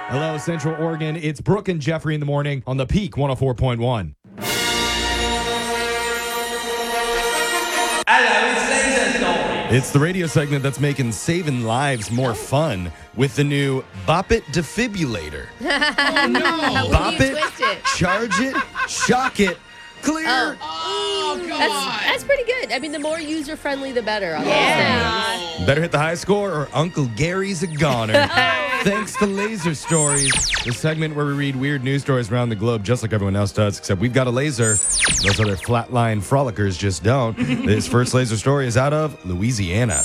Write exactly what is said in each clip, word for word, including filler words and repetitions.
Hello, Central Oregon. It's Brooke and Jeffrey in the morning on the Peak one oh four point one. It's the radio segment that's making saving lives more fun with the new Bop It Defibrillator. Oh, no. Bop you it, twist it? charge it, shock it, clear. Oh. Oh, God. That's, that's pretty good. I mean, the more user-friendly, the better. On Yeah. those things. Better hit the high score or Uncle Gary's a goner. Thanks to Laser Stories, the segment where we read weird news stories around the globe just like everyone else does, except we've got a laser. Those other flatline frolickers just don't. This first laser story is out of Louisiana.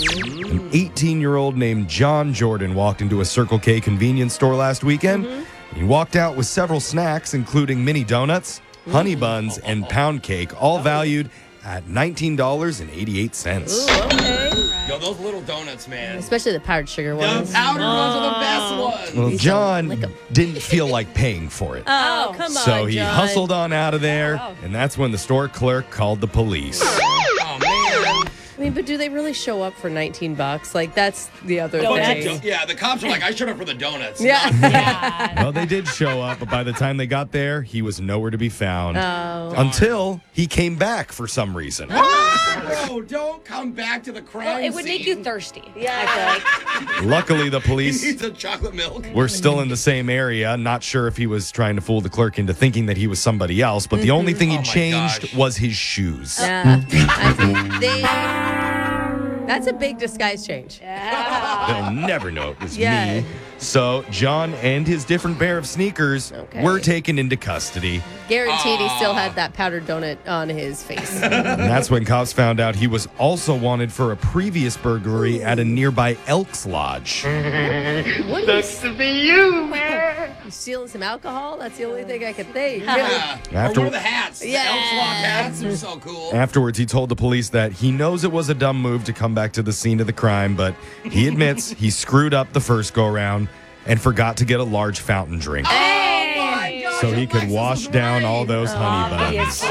An eighteen-year-old named John Jordan walked into a Circle K convenience store last weekend. Mm-hmm. He walked out with several snacks, including mini donuts, honey buns, and pound cake, all valued at nineteen dollars and eighty-eight cents. Ooh, okay. Yo, those little donuts, man. Especially the powdered sugar The ones. powdered ones are the best ones. Well, These John don't lick 'em. didn't feel like paying for it. Oh, come on, So he John. hustled on out of there, and that's when the store clerk called the police. Oh, man. I mean, but do they really show up for nineteen bucks? Like, that's the other Bunch of thing. do- yeah, the cops are like, I showed up for the donuts. Yeah. Yeah. Well, they did show up, but by the time they got there, he was nowhere to be found. Oh. Until he came back for some reason. No, don't come back to the crime Well, it would scene. make you thirsty. Yeah. I feel like. Luckily, the He police needs a chocolate milk. were still in the same area. Not sure if he was trying to fool the clerk into thinking that he was somebody else, but the only thing he Oh my changed gosh. was his shoes. Yeah. I think they... That's a big disguise change. They'll never know it was Yeah. me. So John and his different pair of sneakers Okay. were taken into custody. Guaranteed he still had that powdered donut on his face. And that's when cops found out he was also wanted for a previous burglary at a nearby Elks Lodge. What is to be you, man? You stealing some alcohol? That's the only thing I could think. Yeah. After- Or one of the hats. Yeah. The Elks Lock hats are so cool. Afterwards, he told the police that he knows it was a dumb move to come back to the scene of the crime, but he admits he screwed up the first go-round and forgot to get a large fountain drink Oh, my gosh, so he could Alexis wash was down right. all those honey buns.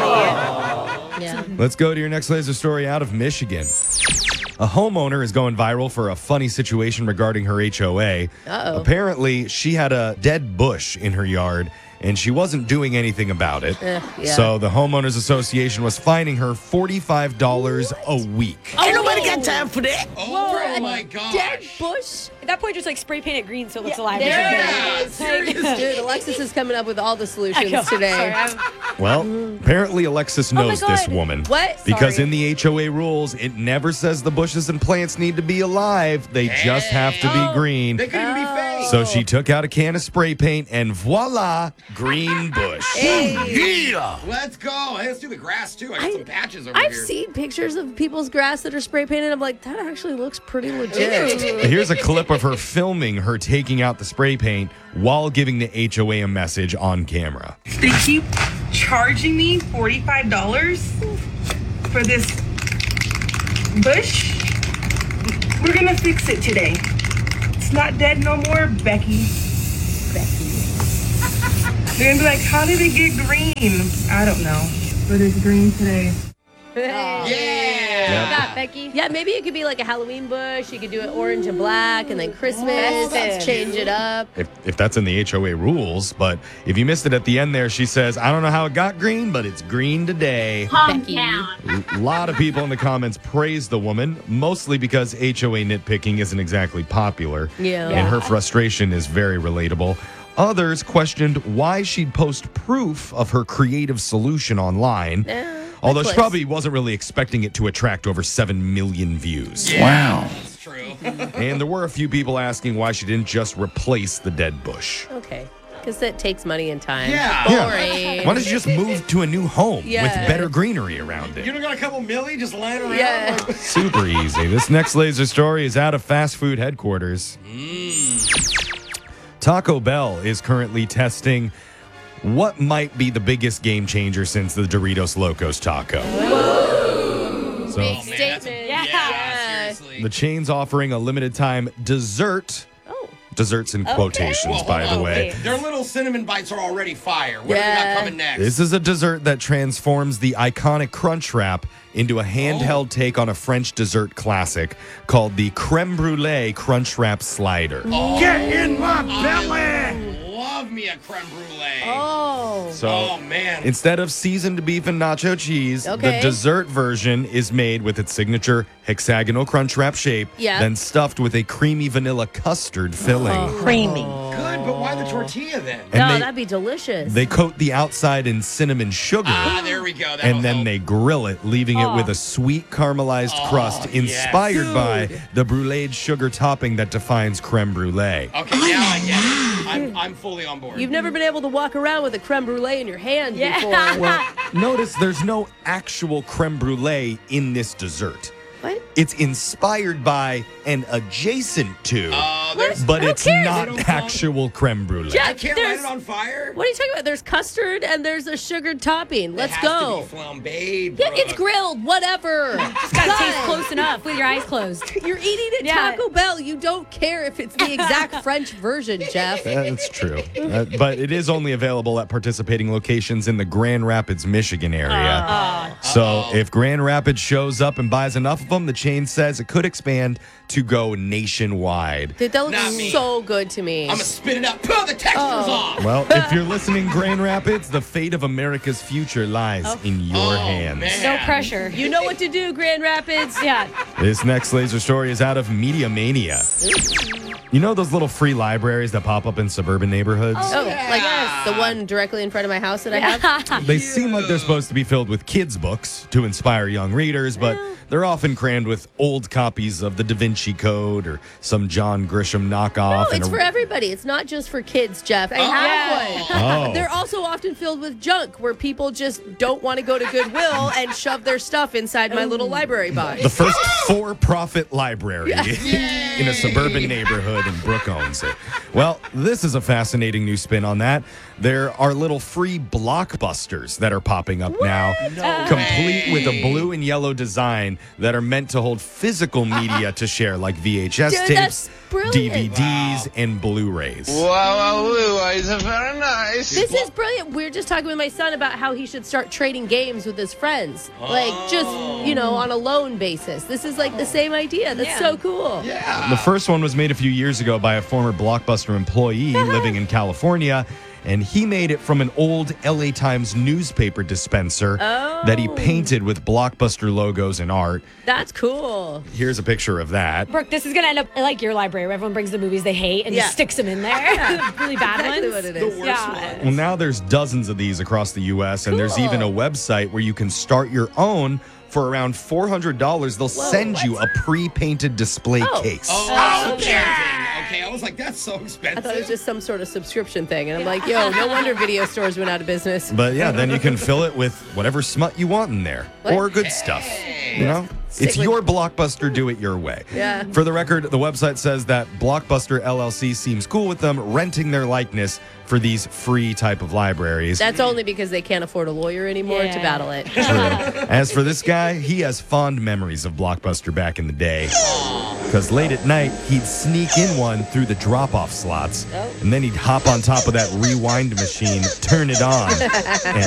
Yeah. Let's go to your next laser story out of Michigan. A homeowner is going viral for a funny situation regarding her H O A. Uh-oh. Apparently, she had a dead bush in her yard, and she wasn't doing anything about it. Eh, yeah. So the Homeowners Association was fining her forty-five dollars a week. Ain't nobody got time for that. Oh, a my gosh. Dead bush? At that point, just like spray paint it green so it looks alive. there or it something. is. Like- Dude, Alexis is coming up with all the I solutions know. today. Sorry, I'm- Well, apparently Alexis my knows this God. woman. What? Because Sorry. in the H O A rules, it never says the bushes and plants need to be alive. They just have to be Oh. green. They couldn't even be fake. So she took out a can of spray paint and voila, green bush. Yeah. Let's go. Hey, let's do the grass, too. I got I- some patches over I've here. seen pictures of people's grass that are spray painted. I'm like, that actually looks pretty legit. Here's a clip of her filming her taking out the spray paint while giving the H O A a message on camera. They keep charging me forty-five dollars for this bush. We're gonna fix it today. It's not dead no more, Becky. Becky. They're gonna be like, how did it get green? I don't know, but it's green today. Yeah. Stop, Becky. Yeah, maybe it could be like a Halloween bush. You could do it orange and black, and then Christmas. Festive. Change it up. If, if that's in the H O A rules, but if you missed it at the end there, she says, I don't know how it got green, but it's green today. Becky. A lot of people in the comments praise the woman, mostly because H O A nitpicking isn't exactly popular. Yeah. And her frustration is very relatable. Others questioned why she'd post proof of her creative solution online, Eh, although she clicks. probably wasn't really expecting it to attract over seven million views. Wow. That's true. And there were a few people asking why she didn't just replace the dead bush. Okay. Because that takes money and time. Yeah. Boring. Why don't you just move to a new home Yeah. with better greenery around You it? don't got a couple milli just lying around? Yeah. Super easy. This next laser story is out of fast food headquarters. Taco Bell is currently testing what might be the biggest game changer since the Doritos Locos Taco. So Big Oh, man, that's a- statement. yeah, Yeah. seriously. the chain's offering a limited time dessert Oh. Desserts in quotations, Well, by hold the on, way. wait. Their little cinnamon bites are already fire. What Yeah. do we got coming next? This is a dessert that transforms the iconic Crunch Wrap into a handheld Oh. take on a French dessert classic called the Creme Brulee Crunch Wrap Slider. Get in my belly! Love me a creme brulee. Oh. So oh, man. instead of seasoned beef and nacho cheese, Okay. the dessert version is made with its signature hexagonal Crunch Wrap shape, Yeah. then stuffed with a creamy vanilla custard filling. Creamy. Good, but why the tortilla then? And no, they- that'd be delicious. They coat the outside in cinnamon sugar. Ah, there we go. That'll And then help. they grill it, leaving it Oh. with a sweet caramelized Oh, crust yes. inspired by Dude. the bruleed sugar topping that defines creme brulee. Okay, now I get it. I'm, I'm fully on board. You've never been able to walk around with a creme brulee in your hand Yeah. before. Well, notice there's no actual creme brulee in this dessert. What? It's inspired by and adjacent to, Uh, there's, but Who it's cares? They not don't actual creme brulee. Jeff, I can't light there's- it on fire? What are you talking about? There's custard and there's a sugared topping. Let's it has go. To be flambéed, Yeah, it's Brooke. grilled. Whatever. Just gotta taste close enough with your eyes closed. You're eating at Yeah. Taco Bell. You don't care if it's the exact French version, Jeff. That's true. Uh, but it is only available at participating locations in the Grand Rapids, Michigan area. So if Grand Rapids shows up and buys enough of them, the chain says it could expand to go nationwide. Dude, that looks Not me. so good to me. I'm gonna spit it out. Pull the textures Oh. off. Well, if you're listening, Grand Rapids, the fate of America's future lies in your Oh, hands. man. No pressure. You know what to do, Grand Rapids. Yeah. This next laser story is out of Media Mania. You know those little free libraries that pop up in suburban neighborhoods? Oh, like us, the one directly in front of my house that I have. They seem like they're supposed to be filled with kids' books to inspire young readers, but they're often crammed with old copies of the Da Vinci Code or some John Grisham knockoff. No, and it's a- for everybody. It's not just for kids, Jeff. I Oh. have one. Oh. They're also often filled with junk where people just don't want to go to Goodwill and shove their stuff inside my little library box. The first for-profit library in a suburban neighborhood, and Brooke owns it. Well, this is a fascinating new spin on that. There are little free blockbusters that are popping up now, complete with a blue and yellow design that are meant to hold physical media to share, like V H S Dude, tapes, that's brilliant. D V Ds, and Blu-rays. Wow, wow, it's very nice. This is brilliant. We were just talking with my son about how he should start trading games with his friends. Like, just, you know, on a loan basis. This is like the same idea. That's Yeah. so cool. Yeah. The first one was made a few years ago by a former Blockbuster employee living in California, and he made it from an old L A Times newspaper dispenser that he Oh. painted with Blockbuster logos and art. That's cool. Here's a picture of that. Brooke, this is gonna end up like your library where everyone brings the movies they hate and Yeah. just sticks them in there. really bad Exactly ones. what it The is. worst Yeah. one. Well, now there's dozens of these across the U S, and there's Cool. even a website where you can start your own for around four hundred dollars. They'll send you a pre-painted display Oh. case. Oh, okay. Okay, I was like, that's so I expensive. thought it was just some sort of subscription thing. And I'm like, yo, no wonder video stores went out of business. But yeah, then you can fill it with whatever smut you want in there, What? or good stuff. You know, Stick it's with- your Blockbuster. Do it your way. Yeah. For the record, the website says that Blockbuster L L C seems cool with them renting their likeness for these free type of libraries. That's only because they can't afford a lawyer anymore to Yeah. battle it. As for this guy, he has fond memories of Blockbuster back in the day. Because late at night, he'd sneak in one through the drop-off slots, and then he'd hop on top of that rewind machine, turn it on, and